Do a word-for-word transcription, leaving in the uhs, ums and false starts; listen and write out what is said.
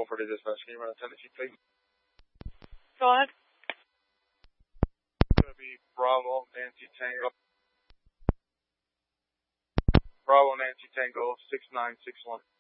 for the dispatch. Can you run a ten sheet, please? Go ahead. It's going to be Bravo Nancy Tango. Bravo Nancy Tango six nine six one.